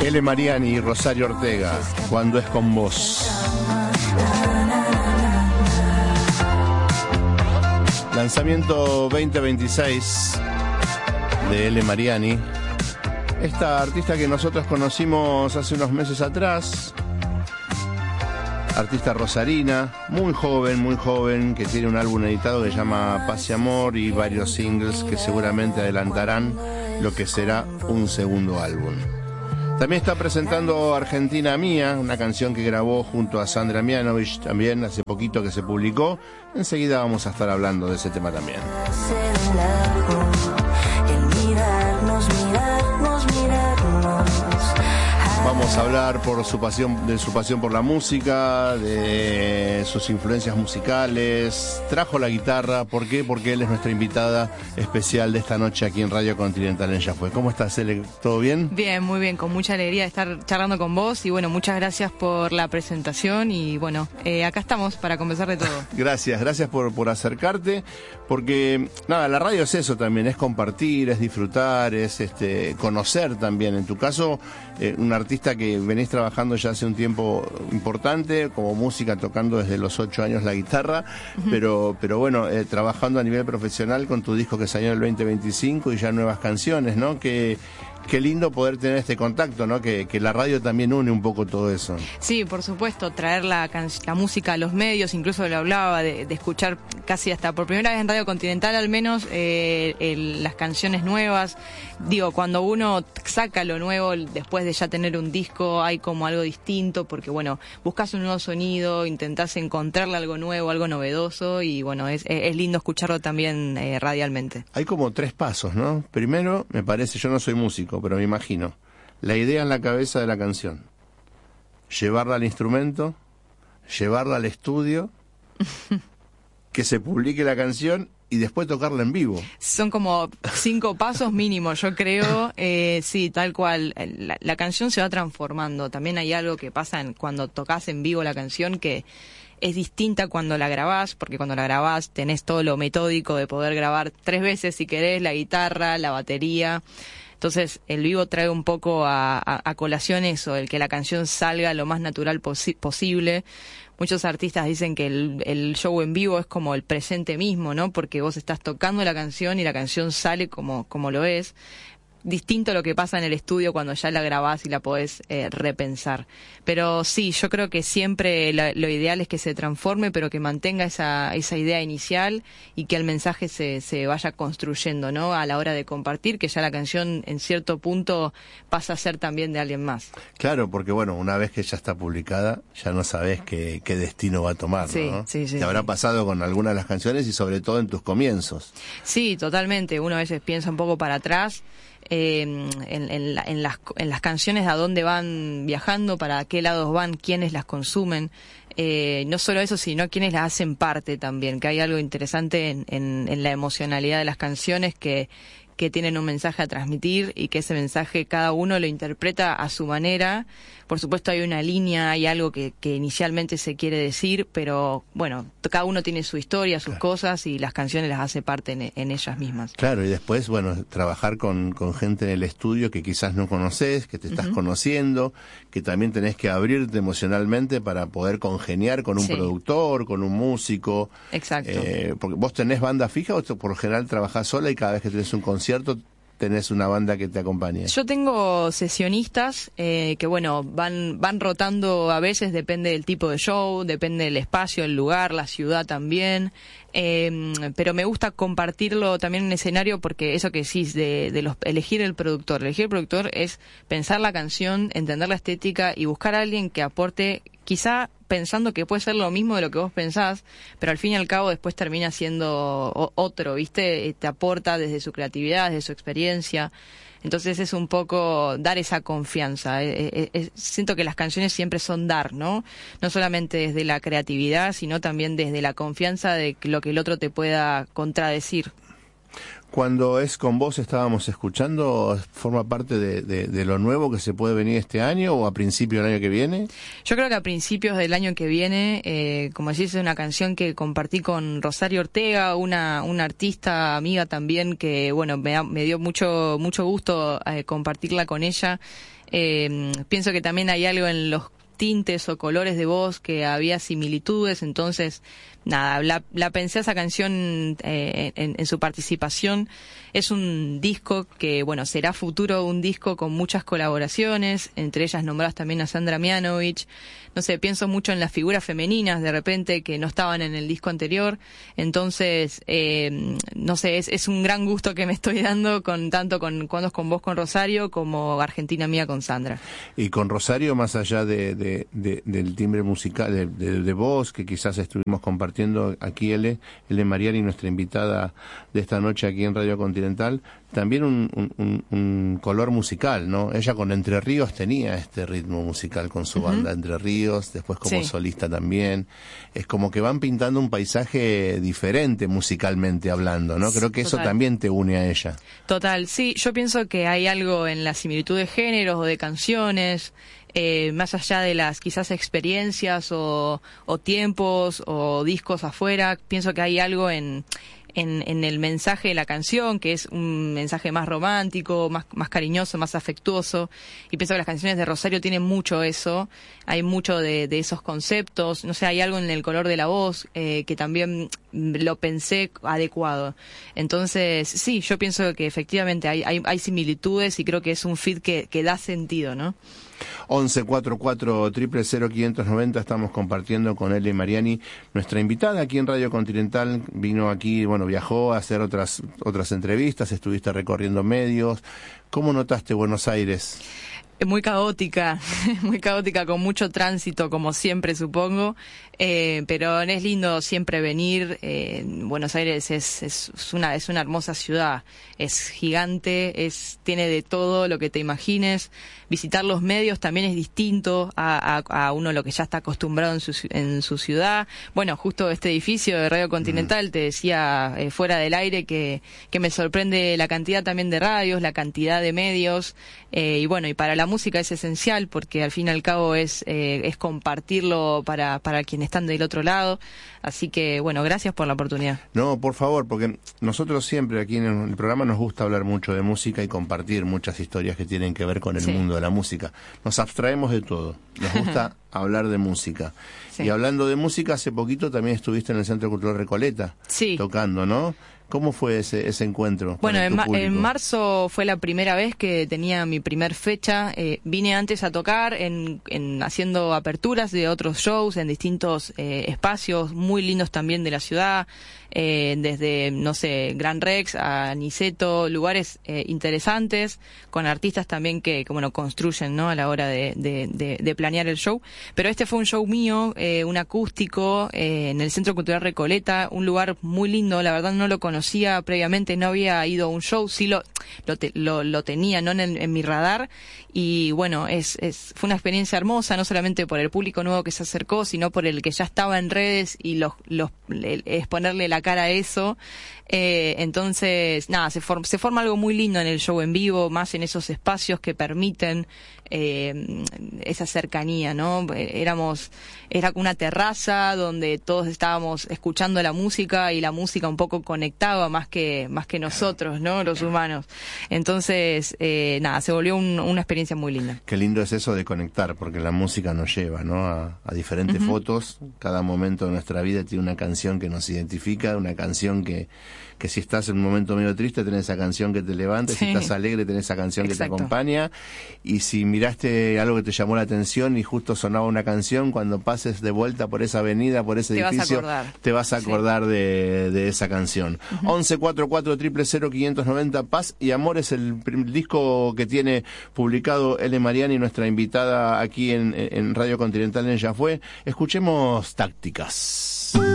L. Mariani y Rosario Ortega, Cuando es con vos. Lanzamiento 2026 de L. Mariani. Esta artista que nosotros conocimos hace unos meses atrás, artista rosarina, muy joven, que tiene un álbum editado que se llama Paz y Amor y varios singles que seguramente adelantarán lo que será un segundo álbum. También está presentando Argentina Mía, una canción que grabó junto a Sandra Mianovich también hace poquito que se publicó. Enseguida vamos a estar hablando de ese tema también. Vamos a hablar de su pasión por la música, de sus influencias musicales. Trajo la guitarra, ¿por qué? Porque él es nuestra invitada especial de esta noche aquí en Radio Continental en Ya Fue. ¿Cómo estás, Ele? ¿Todo bien? Bien, muy bien, con mucha alegría de estar charlando con vos y bueno, muchas gracias por la presentación y bueno, acá estamos para conversar de todo. Gracias por acercarte, porque nada, la radio es eso también, es compartir, es disfrutar, es conocer también. En tu caso, un artista que venís trabajando ya hace un tiempo importante, como música, tocando desde los 8 años la guitarra, pero bueno, trabajando a nivel profesional con tu disco que salió en el 2025 y ya nuevas canciones, ¿no? Qué lindo poder tener este contacto, ¿no? Que la radio también une un poco todo eso. Sí, por supuesto, traer la música a los medios, incluso lo hablaba de escuchar casi hasta por primera vez en Radio Continental al menos las canciones nuevas. Digo, cuando uno saca lo nuevo después de ya tener un disco, hay como algo distinto, porque bueno, buscas un nuevo sonido, intentás encontrarle algo nuevo, algo novedoso y bueno, es lindo escucharlo también radialmente. Hay como 3 pasos, ¿no? Primero, me parece, yo no soy músico, pero me imagino, la idea en la cabeza de la canción, llevarla al instrumento, llevarla al estudio, que se publique la canción y después tocarla en vivo. Son como 5 pasos mínimos, yo creo. Sí, tal cual. La canción se va transformando. También hay algo que pasa cuando tocas en vivo la canción que es distinta cuando la grabás, porque cuando la grabás tenés todo lo metódico de poder grabar 3 veces si querés, la guitarra, la batería. Entonces, el vivo trae un poco a colación eso, el que la canción salga lo más natural posible. Muchos artistas dicen que el show en vivo es como el presente mismo, ¿no? Porque vos estás tocando la canción y la canción sale como lo es. Distinto a lo que pasa en el estudio cuando ya la grabás y la podés repensar. Pero sí, yo creo que siempre lo ideal es que se transforme, pero que mantenga esa idea inicial y que el mensaje se vaya construyendo, ¿no? A la hora de compartir, que ya la canción en cierto punto pasa a ser también de alguien más. Claro, porque bueno, una vez que ya está publicada, ya no sabés qué destino va a tomar, sí, ¿no? Sí. Te habrá pasado con algunas de las canciones y sobre todo en tus comienzos. Sí, totalmente. Uno a veces piensa un poco para atrás. En las canciones a dónde van viajando, para qué lados van, quiénes las consumen, no solo eso, sino quiénes las hacen parte también, que hay algo interesante en la emocionalidad de las canciones que tienen un mensaje a transmitir y que ese mensaje cada uno lo interpreta a su manera. Por supuesto hay una línea, hay algo que inicialmente se quiere decir, pero bueno, cada uno tiene su historia, sus cosas y las canciones las hace parte en ellas mismas. Claro, y después, bueno, trabajar con gente en el estudio que quizás no conoces, que te estás conociendo, que también tenés que abrirte emocionalmente para poder congeniar con un productor, con un músico. Exacto. Porque vos tenés banda fija o por lo general trabajás sola y cada vez que tenés un concierto tenés una banda que te acompañe. Yo tengo sesionistas que bueno, van rotando a veces, depende del tipo de show, depende del espacio, el lugar, la ciudad también. Pero me gusta compartirlo también en escenario porque eso que decís de elegir el productor. Elegir el productor es pensar la canción, entender la estética y buscar a alguien que aporte, quizá pensando que puede ser lo mismo de lo que vos pensás, pero al fin y al cabo después termina siendo otro, ¿viste? Te aporta desde su creatividad, desde su experiencia. Entonces es un poco dar esa confianza. Siento que las canciones siempre son dar, ¿no? No solamente desde la creatividad, sino también desde la confianza de lo que el otro te pueda contradecir. Cuando es con vos estábamos escuchando, ¿forma parte de lo nuevo que se puede venir este año o a principios del año que viene? Yo creo que a principios del año que viene, como decís, es una canción que compartí con Rosario Ortega, una artista amiga también que, bueno, me dio mucho gusto compartirla con ella. Pienso que también hay algo en los tintes o colores de voz que había similitudes, entonces nada, la pensé esa canción en su participación. Es un disco que, bueno, será futuro un disco con muchas colaboraciones, entre ellas nombradas también a Sandra Mianovich. No sé, pienso mucho en las figuras femeninas de repente que no estaban en el disco anterior, entonces no sé, es un gran gusto que me estoy dando tanto con Cuando es con vos con Rosario como Argentina Mía con Sandra. Y con Rosario, más allá del timbre musical, de voz que quizás estuvimos compartiendo aquí, Ele Mariani, nuestra invitada de esta noche aquí en Radio Continental, también un color musical, ¿no? Ella con Entre Ríos tenía este ritmo musical con su banda Entre Ríos, después como solista también. Es como que van pintando un paisaje diferente musicalmente hablando, ¿no? Creo que eso también te une a ella. Total, sí, yo pienso que hay algo en la similitud de géneros o de canciones, más allá de las quizás experiencias o tiempos o discos afuera, pienso que hay algo en el mensaje de la canción, que es un mensaje más romántico, más cariñoso, más afectuoso, y pienso que las canciones de Rosario tienen mucho eso, hay mucho de esos conceptos, no sé, hay algo en el color de la voz que también lo pensé adecuado. Entonces, sí, yo pienso que efectivamente hay similitudes y creo que es un fit que da sentido, ¿no? 1144 000 590 estamos compartiendo con Ele Mariani, nuestra invitada aquí en Radio Continental. Vino aquí, bueno, viajó a hacer otras entrevistas, estuviste recorriendo medios. ¿Cómo notaste Buenos Aires? Muy caótica, con mucho tránsito, como siempre, supongo, pero es lindo siempre venir. Buenos Aires es una hermosa ciudad, es gigante, tiene de todo lo que te imagines. Visitar los medios también es distinto a uno lo que ya está acostumbrado en su ciudad. Bueno, justo este edificio de Radio Continental, te decía fuera del aire que me sorprende la cantidad también de radios, la cantidad de medios, y bueno, y para la música es esencial porque al fin y al cabo es compartirlo para quienes están del otro lado. Así que, bueno, gracias por la oportunidad. No, por favor, porque nosotros siempre aquí en el programa nos gusta hablar mucho de música y compartir muchas historias que tienen que ver con el mundo de la música. Nos abstraemos de todo, nos gusta hablar de música. Sí. Y hablando de música, hace poquito también estuviste en el Centro Cultural Recoleta, tocando, ¿no? ¿Cómo fue ese encuentro? Bueno, en marzo fue la primera vez que tenía mi primer fecha. Vine antes a tocar haciendo aperturas de otros shows en distintos espacios muy lindos también de la ciudad, desde, no sé, Gran Rex a Niceto, lugares interesantes, con artistas también que bueno, construyen, ¿no?, a la hora de planear el show. Pero este fue un show mío, un acústico, en el Centro Cultural Recoleta, un lugar muy lindo, la verdad no lo conocía previamente, no había ido a un show, sí lo tenía, ¿no?, en mi radar, y bueno, fue una experiencia hermosa, no solamente por el público nuevo que se acercó, sino por el que ya estaba en redes y es ponerle la cara a eso. Entonces, nada, se forma algo muy lindo en el show en vivo, más en esos espacios que permiten esa cercanía, ¿no? Era una terraza donde todos estábamos escuchando la música y la música un poco conectaba más que nosotros, ¿no?, los humanos. Entonces, nada, se volvió una experiencia muy linda. Qué lindo es eso de conectar, porque la música nos lleva, ¿no?, a diferentes fotos. Cada momento de nuestra vida tiene una canción que nos identifica, una canción que si estás en un momento medio triste tenés esa canción que te levanta, si estás alegre tenés esa canción que te acompaña, y si miraste algo que te llamó la atención y justo sonaba una canción, cuando pases de vuelta por esa avenida, por ese edificio, te vas a acordar de esa canción. 1144 000 590. Paz y Amor es el disco que tiene publicado Ele Mariani, nuestra invitada aquí en Radio Continental en Ya Fue. Escuchemos Tácticas.